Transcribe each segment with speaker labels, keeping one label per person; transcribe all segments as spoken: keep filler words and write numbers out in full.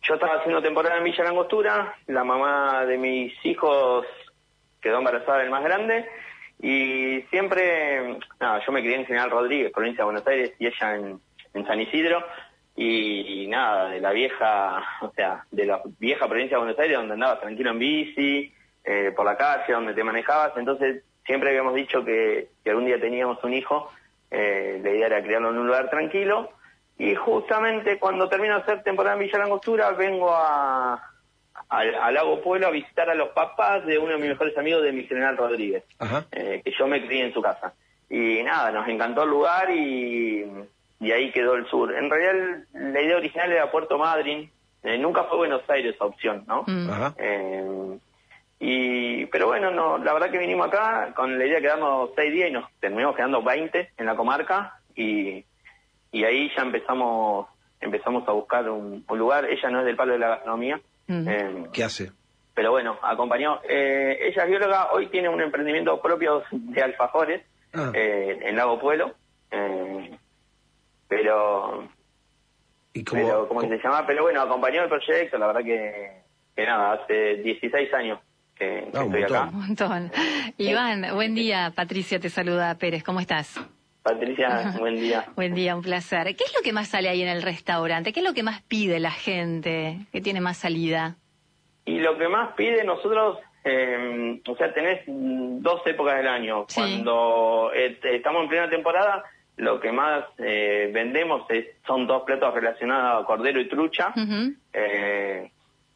Speaker 1: yo estaba haciendo temporada en Villa Langostura, la mamá de mis hijos quedó embarazada del más grande, y siempre, nada, yo me crié en General Rodríguez, provincia de Buenos Aires, y ella en, en San Isidro, y, y nada, de la vieja, o sea, de la vieja provincia de Buenos Aires, donde andabas tranquilo en bici, eh, por la calle, donde te manejabas, entonces siempre habíamos dicho que, que algún día teníamos un hijo, eh, la idea era criarlo en un lugar tranquilo, y justamente cuando termino de hacer temporada en Villa Langostura, vengo a, a, a Lago Pueblo a visitar a los papás de uno de mis mejores amigos de mi General Rodríguez, eh, que yo me crié en su casa. Y nada, nos encantó el lugar y, y ahí quedó el sur. En realidad la idea original era Puerto Madryn, eh, nunca fue Buenos Aires esa opción, ¿no?
Speaker 2: Mm.
Speaker 1: Eh, y pero bueno, no, la verdad que vinimos acá con la idea de quedarnos seis días y nos terminamos quedando veinte en la comarca, y y ahí ya empezamos empezamos a buscar un, un lugar. Ella no es del palo de la gastronomía.
Speaker 2: Mm.
Speaker 1: Eh,
Speaker 3: ¿Qué hace?
Speaker 1: pero bueno, acompañó. Eh, ella es bióloga, hoy tiene un emprendimiento propio de alfajores
Speaker 3: Ah.
Speaker 1: eh, en Lago Pueblo. Eh, pero,
Speaker 3: ¿Y cómo,
Speaker 1: pero ¿cómo
Speaker 3: cómo-
Speaker 1: se llama? Pero bueno, acompañó el proyecto, la verdad que, que nada, hace dieciséis años que, que
Speaker 3: Ah, un
Speaker 1: estoy acá.
Speaker 2: Un montón. Iván, buen día. Patricia te saluda. Pérez, ¿cómo estás?
Speaker 1: Patricia, buen día.
Speaker 2: Buen día, un placer. ¿Qué es lo que más sale ahí en el restaurante? ¿Qué es lo que más pide la gente? ¿Qué tiene más salida?
Speaker 1: Y lo que más pide nosotros, eh, o sea, tenés mm, dos épocas del año.
Speaker 2: Sí.
Speaker 1: Cuando eh, estamos en plena temporada, lo que más eh, vendemos es, son dos platos relacionados a cordero y trucha.
Speaker 2: Ujú.
Speaker 1: Eh,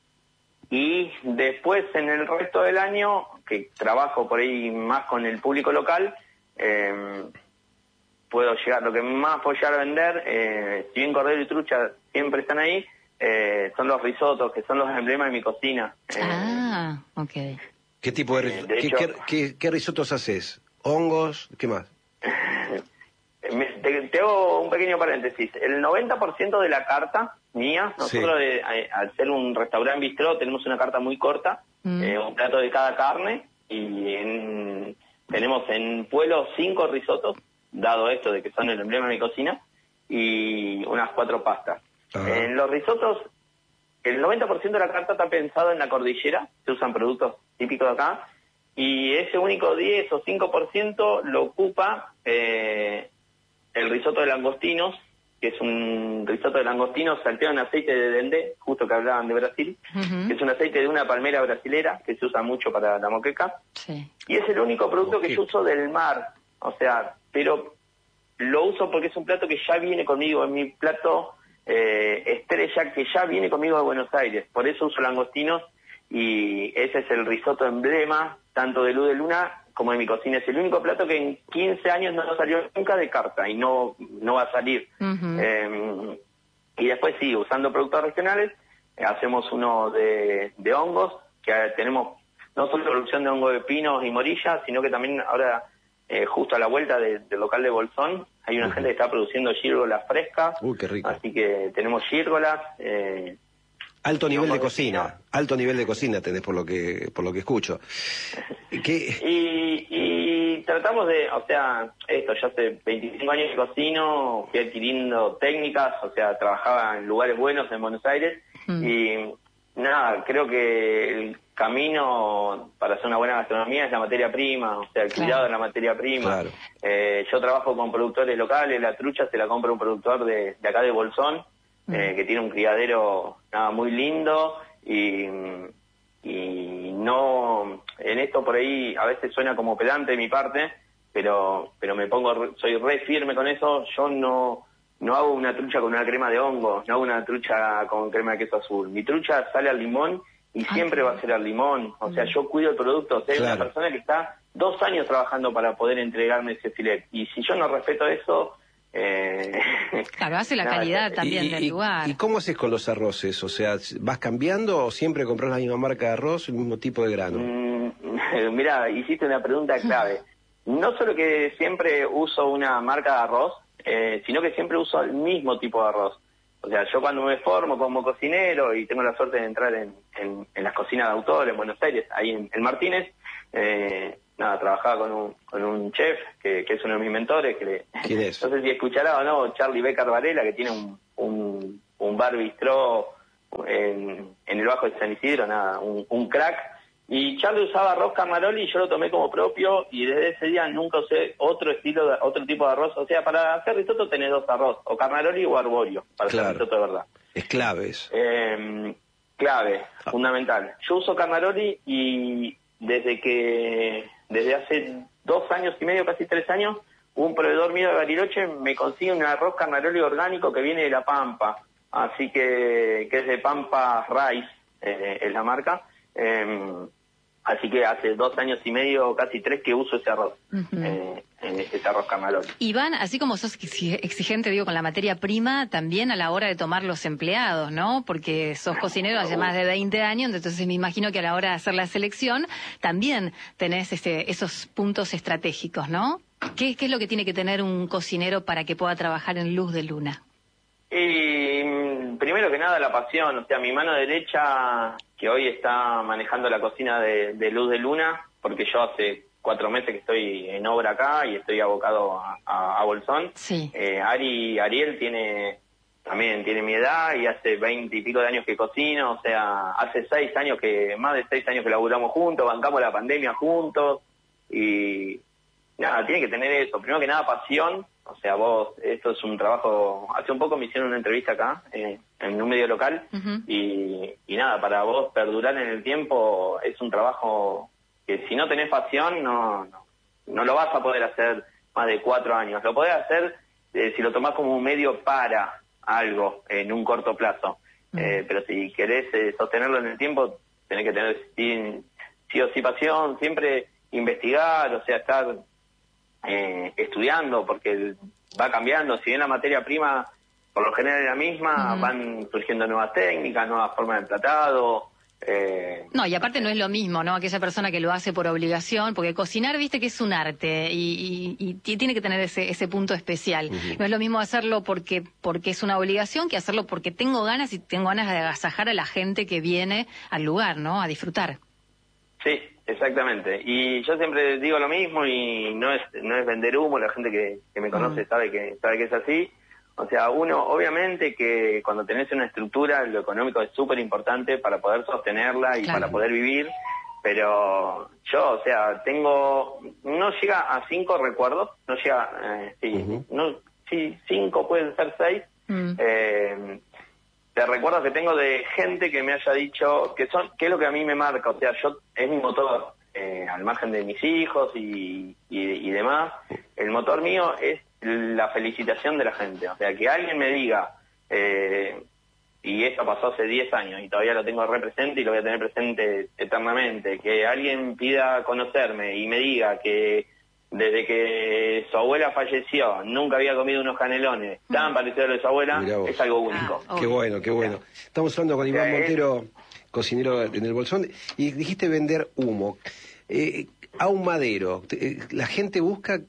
Speaker 1: y después en el resto del año, que trabajo por ahí más con el público local, eh, puedo llegar, lo que más puedo llegar a vender, eh, si bien cordero y trucha siempre están ahí, eh, son los risotos, que son los emblemas de mi cocina. Eh,
Speaker 2: Ah, ok.
Speaker 3: ¿Qué tipo de,
Speaker 1: Eh,
Speaker 3: ris-
Speaker 1: de
Speaker 3: qué,
Speaker 1: hecho-
Speaker 3: qué, qué- qué risotos haces? ¿Hongos? ¿Qué más?
Speaker 1: me- te, te hago un pequeño paréntesis. El noventa por ciento de la carta mía, nosotros
Speaker 3: Sí.
Speaker 1: de- a- al ser un restaurante bistró tenemos una carta muy corta,
Speaker 2: Mm.
Speaker 1: eh, un plato de cada carne, y en- tenemos en Pueblo cinco risotos, dado esto de que son el emblema de mi cocina, y unas cuatro pastas.
Speaker 3: Ajá.
Speaker 1: En los risotos, el noventa por ciento de la carta está pensado en la cordillera, se usan productos típicos de acá, y ese único diez o cinco por ciento lo ocupa eh, el risotto de langostinos, que es un risotto de langostinos salteado en aceite de dendé, justo que hablaban de Brasil,
Speaker 2: Ujú.
Speaker 1: que es un aceite de una palmera brasilera que se usa mucho para la moqueca,
Speaker 2: Sí.
Speaker 1: y es el único producto que yo
Speaker 3: Moqueca.
Speaker 1: uso del mar, o sea, pero lo uso porque es un plato que ya viene conmigo, es mi plato eh, estrella que ya viene conmigo de Buenos Aires, por eso uso langostinos, y ese es el risotto emblema, tanto de Luz de Luna como de mi cocina. Es el único plato que en quince años no salió nunca de carta, y no, no va a salir.
Speaker 2: Ujú.
Speaker 1: Eh, y después sí, usando productos regionales, eh, hacemos uno de, de hongos, que eh, tenemos no solo producción de hongo de pinos y morillas, sino que también ahora, eh, justo a la vuelta de- del local de Bolsón, hay una
Speaker 3: Ujú.
Speaker 1: gente que está produciendo gírgolas frescas,
Speaker 3: Uy, qué rico.
Speaker 1: así que tenemos gírgolas. Eh,
Speaker 3: Alto nivel de
Speaker 1: hongos de
Speaker 3: cocina.
Speaker 1: pino.
Speaker 3: Alto nivel de cocina tenés por lo que por lo que escucho. ¿Qué?
Speaker 1: Y, y tratamos de, o sea, esto, ya hace veinticinco años que cocino, fui adquiriendo técnicas, o sea, trabajaba en lugares buenos en Buenos Aires,
Speaker 2: Mm.
Speaker 1: y nada, creo que el camino para hacer una buena gastronomía es la materia prima, o sea, el
Speaker 2: Claro.
Speaker 1: cuidado de la materia prima.
Speaker 3: Claro.
Speaker 1: Eh, yo trabajo con productores locales, la trucha se la compra un productor de, de acá de Bolsón,
Speaker 2: Mm.
Speaker 1: eh, que tiene un criadero nada muy lindo, y, y no, en esto por ahí a veces suena como pedante de mi parte, pero pero me pongo, re- soy re firme con eso. Yo no no hago una trucha con una crema de hongo, no hago una trucha con crema de queso azul. Mi trucha sale al limón y
Speaker 2: Ah,
Speaker 1: siempre
Speaker 2: qué
Speaker 1: va a ser al limón. O sea,
Speaker 2: Mm.
Speaker 1: yo cuido el producto. O sea, hay
Speaker 3: Claro.
Speaker 1: una persona que está dos años trabajando para poder entregarme ese filet, y si yo no respeto eso, eh,
Speaker 2: Claro, hace la
Speaker 1: nada,
Speaker 2: calidad
Speaker 1: yo-
Speaker 2: también
Speaker 3: ¿Y,
Speaker 2: del
Speaker 3: y-
Speaker 2: lugar.
Speaker 3: y cómo haces con los arroces? O sea, ¿vas cambiando o siempre compras la misma marca de arroz, el mismo tipo de grano?
Speaker 1: Mm, Mira, hiciste una pregunta clave. No solo que siempre uso una marca de arroz, eh, sino que siempre uso el mismo tipo de arroz. O sea, yo cuando me formo como cocinero y tengo la suerte de entrar en, en, en las cocinas de autor en Buenos Aires, ahí en, en Martínez, eh, nada, trabajaba con un, con un chef que, que es uno de mis mentores, que le,
Speaker 3: ¿Quién es?
Speaker 1: no sé si escuchará o no, Charlie Becker Varela, que tiene un, un, un bar bistró en Bajo de San Isidro, nada, un, un crack. Y Charlie usaba arroz Carnaroli y yo lo tomé como propio y desde ese día nunca usé otro estilo, de, otro tipo de arroz. O sea, para hacer risotto tenés dos arroz, o Carnaroli o Arborio, para
Speaker 3: claro.
Speaker 1: hacer risotto de verdad.
Speaker 3: Es clave eso.
Speaker 1: Eh, clave, ah. fundamental. Yo uso Carnaroli y desde que, desde hace dos años y medio, casi tres años, un proveedor mío de Bariloche me consigue un arroz Carnaroli orgánico que viene de La Pampa. Así que, que es de Pampa Rice, eh, es la marca. Eh, Así que hace dos años y medio, casi tres, que uso ese arroz, uh-huh. eh, ese arroz Carnaroli.
Speaker 2: Iván, así como sos exigente, digo, con la materia prima, también a la hora de tomar los empleados, ¿no? Porque sos cocinero hace más de veinte años, entonces me imagino que a la hora de hacer la selección también tenés este, esos puntos estratégicos, ¿no? ¿Qué, ¿Qué es lo que tiene que tener un cocinero para que pueda trabajar en Luz de Luna?
Speaker 1: Y primero que nada la pasión, o sea, mi mano derecha que hoy está manejando la cocina de, de Luz de Luna, porque yo hace cuatro meses que estoy en obra acá y estoy abocado a, a, a Bolsón.
Speaker 2: Sí.
Speaker 1: Eh, Ari, Ariel tiene también tiene mi edad y hace veinte y pico de años que cocino, o sea, hace seis años que, más de seis años que laburamos juntos, bancamos la pandemia juntos y nada, tiene que tener eso, primero que nada pasión. O sea, vos, esto es un trabajo, hace un poco me hicieron una entrevista acá, eh, en un medio local, uh-huh. y, y nada, para vos perdurar en el tiempo es un trabajo que si no tenés pasión no, no, no lo vas a poder hacer más de cuatro años. Lo podés hacer eh, si lo tomás como un medio para algo en un corto plazo, uh-huh. eh, pero si querés eh, sostenerlo en el tiempo, tenés que tener sí, sí o sí pasión, siempre investigar, o sea, estar... Eh, estudiando, porque va cambiando, si bien la materia prima por lo general es la misma, uh-huh. van surgiendo nuevas técnicas, nuevas formas de tratado. Eh,
Speaker 2: no, y aparte no es lo mismo, ¿no? Aquella persona que lo hace por obligación, porque cocinar, viste que es un arte y, y, y tiene que tener ese, ese punto especial. Uh-huh. No es lo mismo hacerlo porque, porque es una obligación que hacerlo porque tengo ganas y tengo ganas de agasajar a la gente que viene al lugar, ¿no? A disfrutar.
Speaker 1: Sí. Exactamente, y yo siempre digo lo mismo y no es no es vender humo, la gente que, que me conoce uh-huh. sabe que sabe que es así. O sea, uno, obviamente que cuando tenés una estructura, lo económico es súper importante para poder sostenerla y
Speaker 2: claro.
Speaker 1: para poder vivir, pero yo, o sea, tengo, no llega a cinco recuerdos, no llega, eh, sí, uh-huh. no, sí, cinco pueden ser seis, uh-huh. eh, de recuerdos que tengo de gente que me haya dicho que son, que es lo que a mí me marca, o sea, yo, es mi motor, eh, al margen de mis hijos y, y, y demás, el motor mío es la felicitación de la gente, o sea, que alguien me diga, eh, y esto pasó hace diez años y todavía lo tengo re presente y lo voy a tener presente eternamente, que alguien pida conocerme y me diga que desde que su abuela falleció nunca había comido unos canelones tan parecidos a los de su abuela, es algo único.
Speaker 2: Ah,
Speaker 3: qué bueno, qué bueno. Estamos hablando con Iván Montero, cocinero en el Bolsón, y dijiste vender humo. Eh, ahumadero, ¿la gente busca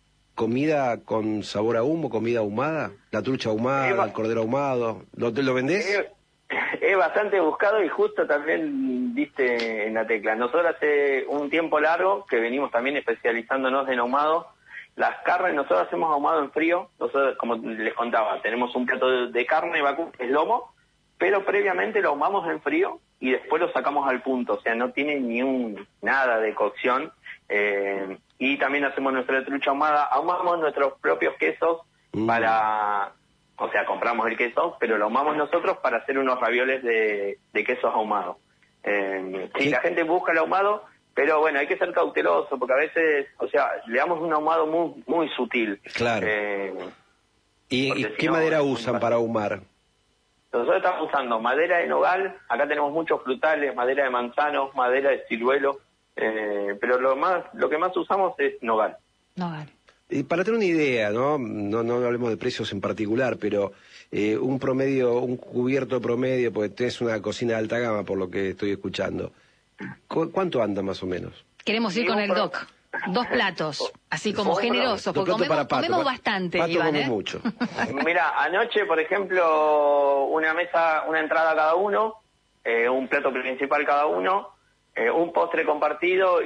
Speaker 3: comida con sabor a humo, comida ahumada? ¿La trucha ahumada, eh, el cordero ahumado? ¿Lo, lo vendés?
Speaker 1: Eh, es bastante buscado y justo también diste en la tecla. Nosotros hace un tiempo largo que venimos también especializándonos en ahumado. Las carnes, nosotros hacemos ahumado en frío. Nosotros, como les contaba, tenemos un plato de carne vacuno, que es lomo, pero previamente lo ahumamos en frío y después lo sacamos al punto. O sea, no tiene ni un nada de cocción. Eh, y también hacemos nuestra trucha ahumada. Ahumamos nuestros propios quesos mm. para... O sea, compramos el queso, pero lo ahumamos nosotros para hacer unos ravioles de, de quesos ahumados. Eh, sí, la gente busca el ahumado, pero bueno, hay que ser cauteloso, porque a veces, o sea, le damos un ahumado muy muy sutil.
Speaker 3: Claro.
Speaker 1: Eh,
Speaker 3: ¿Y, y qué si madera no, usan para ahumar?
Speaker 1: Nosotros estamos usando madera de nogal, acá tenemos muchos frutales, madera de manzano, madera de ciruelo, eh, pero lo más lo que más usamos es nogal.
Speaker 2: Nogal.
Speaker 3: Y para tener una idea, ¿no? No, no hablemos de precios en particular, pero eh, un promedio, un cubierto promedio, porque tenés una cocina de alta gama, por lo que estoy escuchando. ¿Cu- ¿Cuánto anda más o menos?
Speaker 2: Queremos ir con el doc. Dos platos, así como generosos, porque comemos,
Speaker 3: Pato,
Speaker 2: comemos bastante,
Speaker 3: Pato
Speaker 2: Iván,
Speaker 3: come
Speaker 2: ¿eh?
Speaker 3: mucho.
Speaker 1: Mira, anoche, por ejemplo, una mesa, una entrada cada uno, eh, un plato principal cada uno, eh, un postre compartido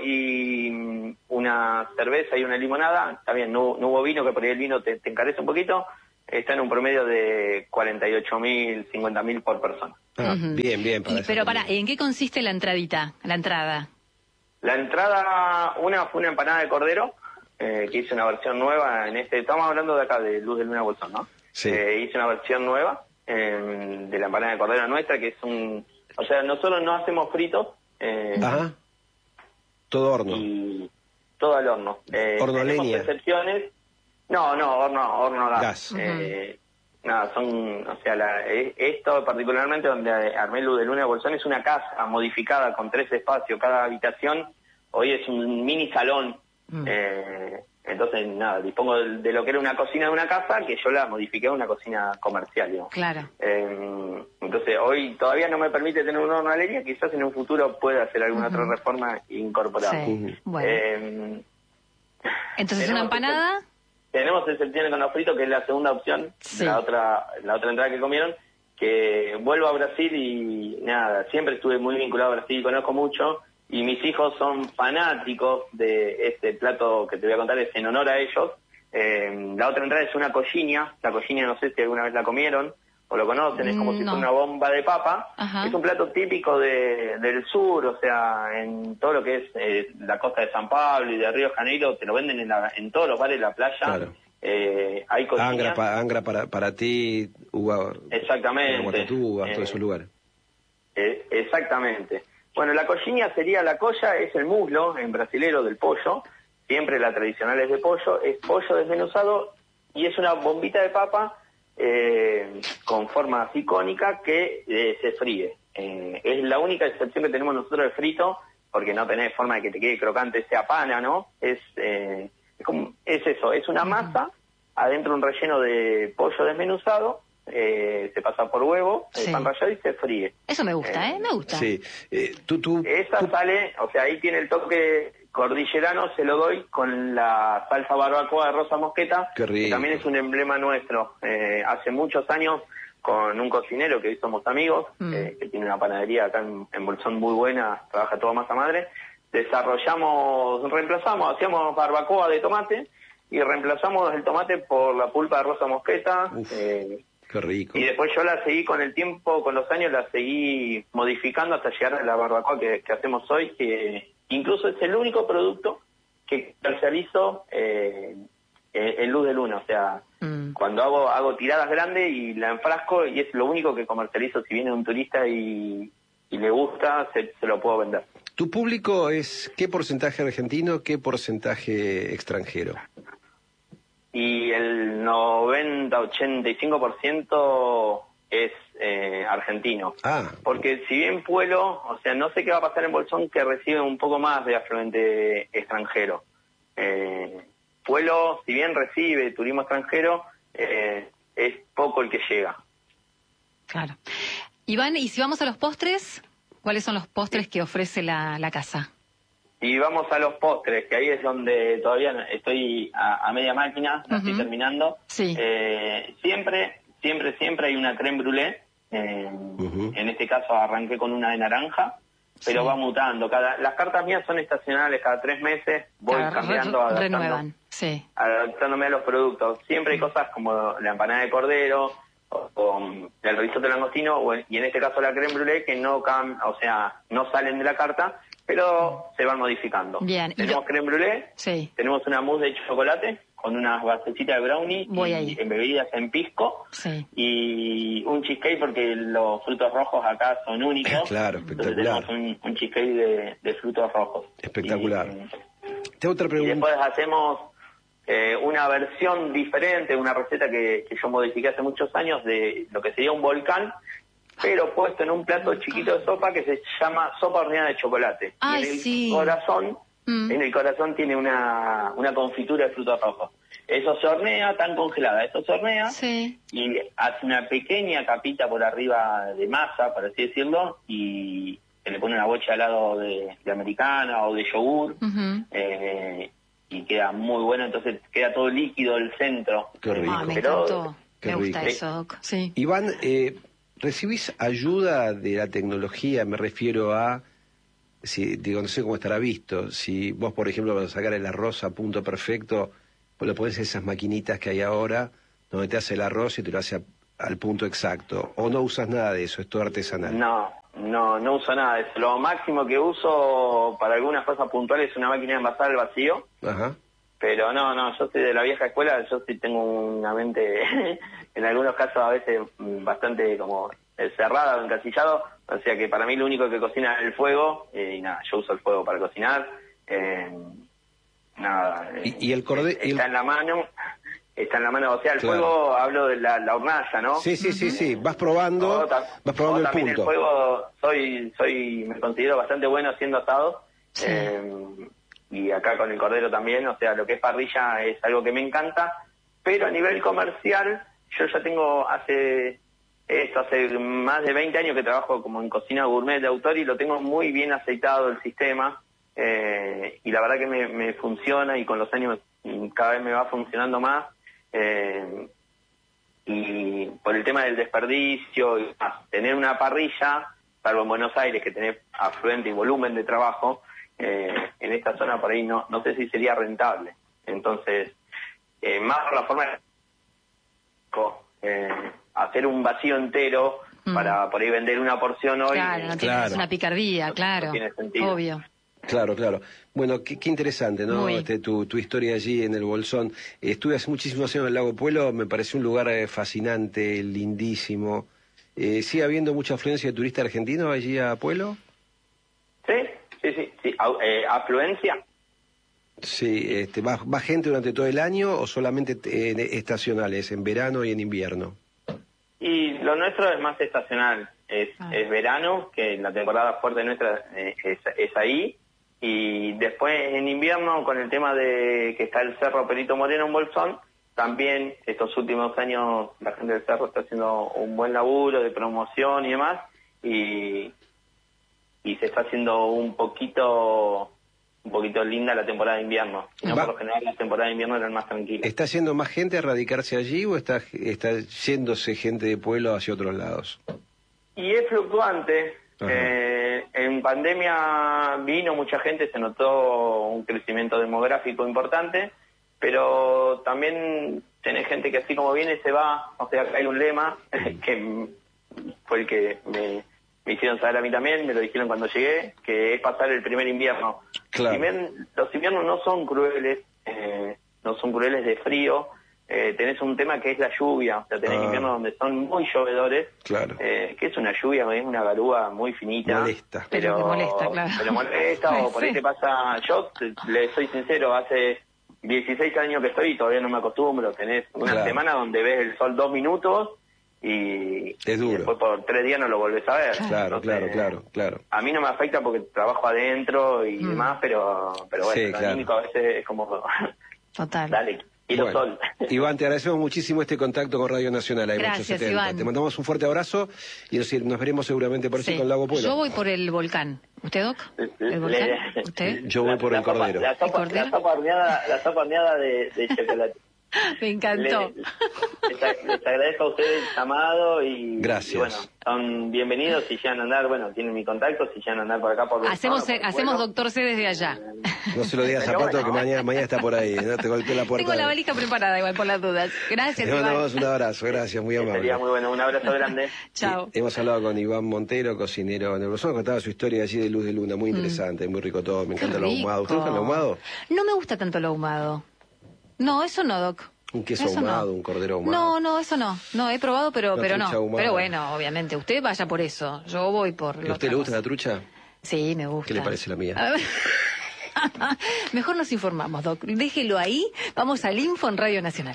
Speaker 1: y una cerveza y una limonada. Está bien, no, no hubo vino, que por ahí el vino te, te encarece un poquito. está en un promedio de cuarenta y ocho mil, cincuenta mil por persona.
Speaker 3: Ah,
Speaker 2: Ujú.
Speaker 3: bien, bien. Para
Speaker 2: Y, pero para, ¿en qué consiste la entradita, la entrada?
Speaker 1: La entrada, una fue una empanada de cordero, eh, que hice una versión nueva en este, estamos hablando de acá, de Luz de Luna Bolsón, ¿no?
Speaker 3: Sí.
Speaker 1: Eh, hice una versión nueva eh, de la empanada de cordero nuestra, que es un, o sea, nosotros no hacemos fritos, eh,
Speaker 3: Ajá. Todo horno.
Speaker 1: y todo al horno. Eh,
Speaker 3: Horno
Speaker 1: tenemos
Speaker 3: leña.
Speaker 1: excepciones, no, no, horno, horno gas.
Speaker 3: Gas.
Speaker 1: Eh, nada, son, o sea, la, eh, esto particularmente donde armé Luz de Luna Bolsón es una casa modificada con tres espacios, cada habitación hoy es un mini salón.
Speaker 2: Mm.
Speaker 1: Eh, entonces, nada, dispongo de, de lo que era una cocina de una casa, que yo la modifiqué a una cocina comercial, digamos.
Speaker 2: Claro.
Speaker 1: Eh, entonces, hoy todavía no me permite tener un horno a leña, quizás en un futuro pueda hacer alguna
Speaker 2: Ujú.
Speaker 1: otra reforma e incorporarla.
Speaker 2: Sí. Bueno.
Speaker 1: Eh,
Speaker 2: Entonces, una
Speaker 1: tenemos
Speaker 2: empanada.
Speaker 1: tenemos excepciones con los fritos, que es la segunda opción,
Speaker 2: Sí.
Speaker 1: la otra la otra entrada que comieron, que vuelvo a Brasil y nada, siempre estuve muy vinculado a Brasil, conozco mucho, y mis hijos son fanáticos de este plato que te voy a contar, es en honor a ellos. Eh, la otra entrada es una coxinha, la coxinha no sé si alguna vez la comieron o lo conocen, es como
Speaker 2: Mm,
Speaker 1: si
Speaker 2: no.
Speaker 1: fuera una bomba de papa.
Speaker 2: Ajá.
Speaker 1: Es un plato típico de, del sur, o sea, en todo lo que es eh, la costa de San Pablo y de Río de Janeiro, te lo venden en, la, en todos los bares de la playa.
Speaker 3: Claro.
Speaker 1: Eh, hay coxinha.
Speaker 3: Angra, pa- Angra para, para ti, Uva,
Speaker 1: Exactamente.
Speaker 3: Guatatúa,
Speaker 1: Eh,
Speaker 3: todos esos lugares.
Speaker 1: Eh, exactamente. Bueno, la coxinha sería, la colla es el muslo en brasilero del pollo, siempre la tradicional es de pollo, es pollo desmenuzado y es una bombita de papa eh, con forma así cónica que eh, se fríe. Eh, es la única excepción que tenemos nosotros de frito, porque no tenés forma de que te quede crocante, sea pana, ¿no? Es, eh, es, como, es eso, es una masa, adentro un relleno de pollo desmenuzado, eh, se pasa por huevo,
Speaker 2: Sí.
Speaker 1: el pan rallado y se fríe.
Speaker 2: Eso me gusta, ¿eh? Me gusta.
Speaker 3: Sí. Eh, tú, tú,
Speaker 1: Esa
Speaker 3: tú-
Speaker 1: sale, o sea, ahí tiene el toque cordillerano, se lo doy con la salsa barbacoa de Rosa Mosqueta,
Speaker 3: Qué rico.
Speaker 1: que también es un emblema nuestro. Eh, hace muchos años, con un cocinero que hoy somos amigos,
Speaker 2: Mm.
Speaker 1: eh, que tiene una panadería acá en, en Bolsón muy buena, trabaja todo masa madre, desarrollamos, reemplazamos, hacíamos barbacoa de tomate y reemplazamos el tomate por la pulpa de Rosa Mosqueta.
Speaker 3: Uf.
Speaker 1: eh,
Speaker 3: Qué rico.
Speaker 1: y después yo la seguí con el tiempo, con los años, la seguí modificando hasta llegar a la barbacoa que, que hacemos hoy, que incluso es el único producto que comercializo eh, en, en Luz de Luna. O sea,
Speaker 2: Mm.
Speaker 1: cuando hago hago tiradas grandes y la enfrasco, y es lo único que comercializo. Si viene un turista y, y le gusta, se, se lo puedo vender.
Speaker 3: ¿Tu público es qué porcentaje argentino, qué porcentaje extranjero?
Speaker 1: Y el noventa, ochenta y cinco por ciento es eh, argentino.
Speaker 3: Ah,
Speaker 1: Porque si bien Pueblo, o sea, no sé qué va a pasar en Bolsón, que recibe un poco más de afluente extranjero. Eh, Pueblo, si bien recibe turismo extranjero, eh, es poco el que llega.
Speaker 2: Claro. Iván, ¿y si vamos a los postres? ¿Cuáles son los postres que ofrece la, la casa?
Speaker 1: Y vamos a los postres, que ahí es donde todavía estoy a, a media máquina, la estoy
Speaker 2: Ujú.
Speaker 1: terminando.
Speaker 2: Sí.
Speaker 1: Eh, siempre, siempre, siempre hay una crème brûlée. Eh,
Speaker 3: Ujú.
Speaker 1: En este caso arranqué con una de naranja, pero
Speaker 2: Sí.
Speaker 1: va mutando. Cada, las cartas mías son estacionales, cada tres meses voy
Speaker 2: Claro,
Speaker 1: cambiando,
Speaker 2: re-
Speaker 1: adaptando,
Speaker 2: renuevan. Sí.
Speaker 1: adaptándome a los productos. Siempre hay cosas como la empanada de cordero, o, o el risotto de langostino, o, y en este caso la crème brûlée, que no cam, o sea, no salen de la carta, pero se van modificando.
Speaker 2: Bien, y
Speaker 1: Tenemos
Speaker 2: lo-
Speaker 1: crème brûlée,
Speaker 2: Sí.
Speaker 1: tenemos una mousse de chocolate con unas basecitas de brownie
Speaker 2: Voy
Speaker 1: y
Speaker 2: ahí.
Speaker 1: embebidas en pisco,
Speaker 2: Sí.
Speaker 1: y un cheesecake porque los frutos rojos acá son únicos.
Speaker 3: Claro,
Speaker 1: Entonces
Speaker 3: espectacular.
Speaker 1: tenemos un, un cheesecake de, de frutos rojos.
Speaker 3: Espectacular.
Speaker 1: Y,
Speaker 3: Te hago otra
Speaker 1: y
Speaker 3: pregunta.
Speaker 1: después hacemos eh, una versión diferente, una receta que, que yo modifiqué hace muchos años de lo que sería un volcán, pero puesto en un plato chiquito de sopa que se llama sopa horneada de chocolate.
Speaker 2: Ay,
Speaker 1: y en el
Speaker 2: sí.
Speaker 1: corazón,
Speaker 2: Mm.
Speaker 1: en el corazón tiene una, una confitura de frutos rojos. Eso se hornea, tan congelada, eso se hornea
Speaker 2: Sí.
Speaker 1: y hace una pequeña capita por arriba de masa, por así decirlo, y se le pone una bocha al lado de, de americana o de yogur,
Speaker 2: Ujú.
Speaker 1: eh, y queda muy bueno, entonces queda todo líquido el centro.
Speaker 3: Qué rico.
Speaker 2: Ah, me
Speaker 1: Pero-
Speaker 2: encantó.
Speaker 3: Qué
Speaker 2: Me gusta
Speaker 3: rico.
Speaker 2: eso, Doc. Sí.
Speaker 3: Iván, eh, ¿recibís ayuda de la tecnología? Me refiero a, si digo, no sé cómo estará visto, si vos, por ejemplo, para sacar el arroz a punto perfecto, pues lo pones en esas maquinitas que hay ahora donde te hace el arroz y te lo hace a, al punto exacto, o no usas nada de eso, es todo artesanal.
Speaker 1: No, no, no uso nada de eso. Lo máximo que uso para algunas cosas puntuales es una máquina de envasar al vacío.
Speaker 3: Ajá.
Speaker 1: Pero no, no, yo soy de la vieja escuela, yo sí tengo una mente, en algunos casos a veces bastante como cerrada o encasillado, o sea que para mí lo único que cocina es el fuego, eh, y nada, yo uso el fuego para cocinar, eh, nada, eh,
Speaker 3: ¿Y, y el cordero?
Speaker 1: Está
Speaker 3: el...
Speaker 1: en la mano, está en la mano, o sea, el
Speaker 3: claro.
Speaker 1: fuego, hablo de la, la hornalla, ¿no?
Speaker 3: Sí, sí, sí, sí, vas probando,
Speaker 1: ta-
Speaker 3: vas probando el
Speaker 1: también
Speaker 3: punto.
Speaker 1: el fuego, soy, soy, me considero bastante bueno haciendo asado,
Speaker 2: Sí.
Speaker 1: eh, y acá con el cordero también, o sea, lo que es parrilla es algo que me encanta, pero a nivel comercial, yo ya tengo hace esto, hace más de veinte años que trabajo como en cocina gourmet de autor y lo tengo muy bien aceitado el sistema, eh, y la verdad que me, me funciona y con los años cada vez me va funcionando más, eh, y por el tema del desperdicio y más, tener una parrilla, salvo en Buenos Aires que tenés afluente y volumen de trabajo, Eh, en esta zona por ahí no no sé si sería rentable. Entonces, eh, más por la forma de eh, hacer un vacío entero mm. para por ahí vender una porción hoy.
Speaker 2: Claro, no
Speaker 3: claro.
Speaker 2: Es una picardía,
Speaker 1: no,
Speaker 2: claro.
Speaker 1: no tiene sentido.
Speaker 2: Obvio.
Speaker 3: Claro, claro. Bueno, qué, qué interesante, ¿no? Este, tu, tu historia allí en el Bolsón. Estuve hace muchísimos años en el Lago Puelo, me pareció un lugar eh, fascinante, lindísimo. Eh, ¿Sigue habiendo mucha afluencia de turistas argentinos allí a Puelo?
Speaker 1: Sí, sí, sí. sí. Eh, ¿Afluencia?
Speaker 3: Sí, este, ¿va, ¿va gente durante todo el año o solamente eh, estacionales, en verano y en invierno?
Speaker 1: Y lo nuestro es más estacional. Es, ah. es verano, que la temporada fuerte nuestra eh, es, es ahí. Y después en invierno, con el tema de que está el Cerro Perito Moreno en Bolsón, también estos últimos años la gente del Cerro está haciendo un buen laburo de promoción y demás, y, y se está haciendo un poquito un poquito linda la temporada de invierno. No, por lo general la temporada de invierno era más tranquila.
Speaker 3: ¿Está yendo más gente a radicarse allí o está, está yéndose gente de pueblo hacia otros lados?
Speaker 1: Y es fluctuante. Eh, en pandemia vino mucha gente, se notó un crecimiento demográfico importante, pero también tenés gente que así como viene se va. O sea, hay un lema que fue el que me, me hicieron saber a mí también, me lo dijeron cuando llegué, que es pasar el primer invierno.
Speaker 3: Claro.
Speaker 1: Si bien los inviernos no son crueles, eh, no son crueles de frío, eh, tenés un tema que es la lluvia, o sea, tenés ah. inviernos donde son muy llovedores,
Speaker 3: claro.
Speaker 1: eh, que es una lluvia, es una garúa muy finita.
Speaker 3: Molesta.
Speaker 1: Pero,
Speaker 2: pero molesta, claro.
Speaker 1: Pero molesta, o por ahí te pasa, yo te, le soy sincero, hace dieciséis años que estoy y todavía no me acostumbro, tenés una
Speaker 3: claro.
Speaker 1: semana donde ves el sol dos minutos y,
Speaker 3: es duro.
Speaker 1: y después por tres días no lo volvés a ver.
Speaker 3: Claro,
Speaker 1: Entonces,
Speaker 3: claro, claro, claro.
Speaker 1: A mí no me afecta porque trabajo adentro y mm. demás, pero pero bueno,
Speaker 3: sí,
Speaker 1: lo
Speaker 3: claro.
Speaker 1: anímico a veces es como...
Speaker 2: Total.
Speaker 1: Dale. Bueno, sol.
Speaker 3: Iván, te agradecemos muchísimo este contacto con Radio Nacional.
Speaker 2: Gracias, Iván.
Speaker 3: Te mandamos un fuerte abrazo y nos, nos veremos seguramente por
Speaker 2: sí.
Speaker 3: allí con Lago Puelo.
Speaker 2: Yo voy por el volcán. ¿Usted, Doc? ¿El volcán? ¿Usted?
Speaker 3: Yo voy
Speaker 1: la,
Speaker 3: por
Speaker 1: la
Speaker 3: el
Speaker 1: sopa,
Speaker 3: cordero.
Speaker 1: La sopa, la sopa horneada, la sopa horneada de, de chocolate.
Speaker 2: Me encantó.
Speaker 1: Les, les, les agradezco a ustedes el llamado y,
Speaker 3: gracias.
Speaker 1: y bueno, son bienvenidos si llegan a andar, bueno, tienen mi contacto, si llegan a andar por acá por
Speaker 2: Hacemos,
Speaker 1: por
Speaker 2: hacemos doctor C desde allá.
Speaker 3: No se lo digas a Pato bueno. que mañana, mañana está por ahí, no te golpee la puerta.
Speaker 2: Tengo la valija preparada igual por las dudas. Gracias,
Speaker 3: Te mandamos un abrazo, gracias, muy amable.
Speaker 1: Sería muy bueno, un abrazo grande.
Speaker 2: Chao.
Speaker 3: Sí, hemos hablado con Iván Montero, cocinero en el Bolsón, contaba su historia allí de Luz de Luna, muy interesante, mm. muy rico todo, me encanta el ahumado. ¿Usted gusta el ahumado?
Speaker 2: No me gusta tanto el ahumado. No, eso no, Doc.
Speaker 3: Un queso
Speaker 2: eso
Speaker 3: ahumado,
Speaker 2: no.
Speaker 3: un cordero ahumado.
Speaker 2: No, no, eso no. No, he probado, pero, pero no.
Speaker 3: Ahumada.
Speaker 2: Pero bueno, obviamente, usted vaya por eso. Yo voy por...
Speaker 3: ¿A usted le gusta la trucha?
Speaker 2: Sí, me gusta.
Speaker 3: ¿Qué le parece la mía?
Speaker 2: Mejor nos informamos, Doc. Déjelo ahí. Vamos al Info en Radio Nacional.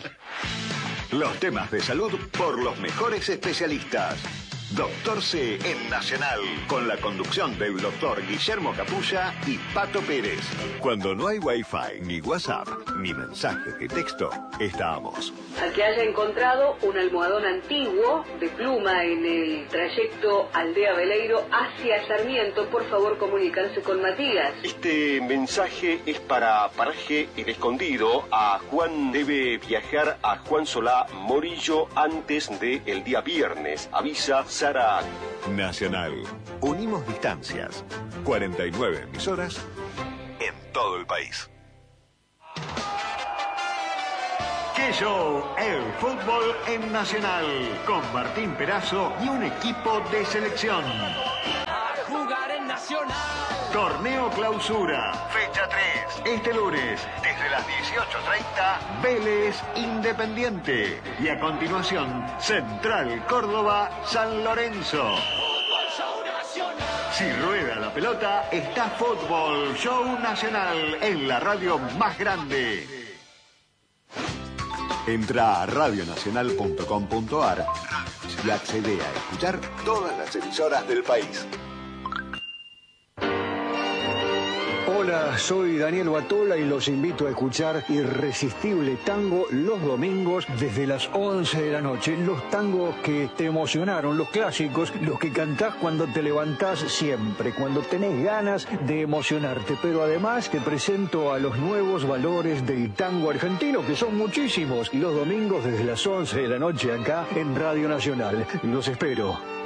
Speaker 4: Los temas de salud por los mejores especialistas. Doctor C en Nacional, con la conducción del doctor Guillermo Capulla y Pato Pérez. Cuando no hay Wi-Fi, ni WhatsApp, ni mensajes de texto, estamos.
Speaker 5: Al que haya encontrado un almohadón antiguo de pluma en el trayecto Aldea Veleiro hacia Sarmiento, por favor comunicarse con Matías.
Speaker 6: Este mensaje es para Paraje El Escondido. A Juan debe viajar a Juan Solá Morillo antes del día viernes. Avisa Sara.
Speaker 4: Nacional. Unimos distancias. cuarenta y nueve emisoras en todo el país. ¡Qué show! El fútbol en Nacional, con Martín Perazo y un equipo de selección.
Speaker 7: A jugar en Nacional.
Speaker 4: Torneo Clausura, fecha tres, este lunes, desde las dieciocho treinta, Vélez Independiente. Y a continuación, Central Córdoba, San Lorenzo. Si rueda la pelota, está Fútbol Show Nacional en la radio más grande. Entra a radio nacional punto com punto a r y accede a escuchar todas las emisoras del país.
Speaker 8: Hola, soy Daniel Batola y los invito a escuchar Irresistible Tango los domingos desde las once de la noche. Los tangos que te emocionaron, los clásicos, los que cantás cuando te levantás siempre, cuando tenés ganas de emocionarte. Pero además te presento a los nuevos valores del tango argentino, que son muchísimos. Los domingos desde las once de la noche acá en Radio Nacional. Los espero.